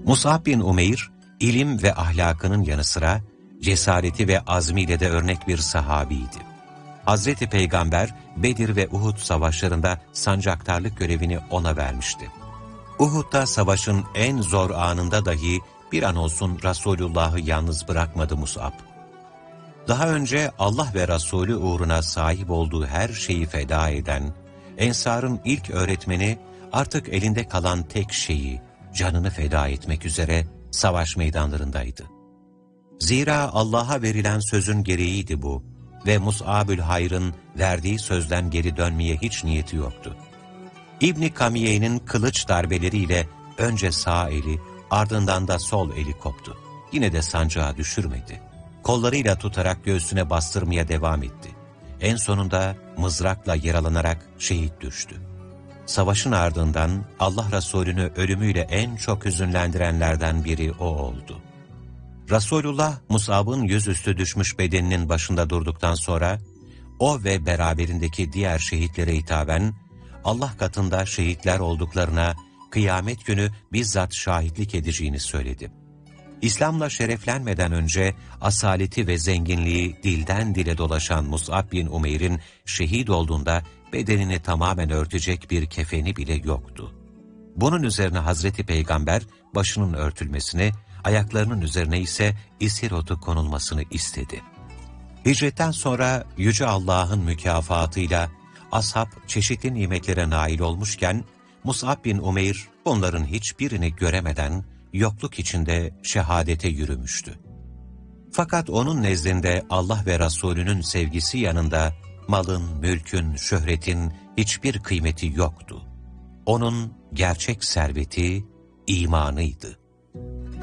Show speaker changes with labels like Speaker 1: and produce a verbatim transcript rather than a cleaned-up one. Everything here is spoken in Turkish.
Speaker 1: Mus'ab bin Umeyr, ilim ve ahlakının yanı sıra cesareti ve azmiyle de örnek bir sahabiydi. Hazreti Peygamber, Bedir ve Uhud savaşlarında sancaktarlık görevini ona vermişti. Uhud'da savaşın en zor anında dahi bir an olsun Resulullah'ı yalnız bırakmadı Mus'ab. Daha önce Allah ve Resulü uğruna sahip olduğu her şeyi feda eden, Ensar'ın ilk öğretmeni artık elinde kalan tek şeyi, canını feda etmek üzere savaş meydanlarındaydı. Zira Allah'a verilen sözün gereğiydi bu ve Mus'ab-ül Hayr'ın verdiği sözden geri dönmeye hiç niyeti yoktu. İbn-i Kamiye'nin kılıç darbeleriyle önce sağ eli, ardından da sol eli koptu. Yine de sancağı düşürmedi. Kollarıyla tutarak göğsüne bastırmaya devam etti. En sonunda mızrakla yaralanarak şehit düştü. Savaşın ardından Allah Resulü'nü ölümüyle en çok hüzünlendirenlerden biri o oldu. Resulullah, Mus'ab'ın yüzüstü düşmüş bedeninin başında durduktan sonra, o ve beraberindeki diğer şehitlere hitaben, Allah katında şehitler olduklarına kıyamet günü bizzat şahitlik edeceğini söyledi. İslam'la şereflenmeden önce asaleti ve zenginliği dilden dile dolaşan Mus'ab bin Umeyr'in şehit olduğunda bedenini tamamen örtecek bir kefeni bile yoktu. Bunun üzerine Hazreti Peygamber başının örtülmesini, ayaklarının üzerine ise isir otu konulmasını istedi. Hicretten sonra Yüce Allah'ın mükafatıyla ashab çeşitli nimetlere nail olmuşken, Mus'ab bin Umeyr onların hiçbirini göremeden yokluk içinde şehadete yürümüştü. Fakat onun nezdinde Allah ve Resulünün sevgisi yanında malın, mülkün, şöhretin hiçbir kıymeti yoktu. Onun gerçek serveti imanıydı.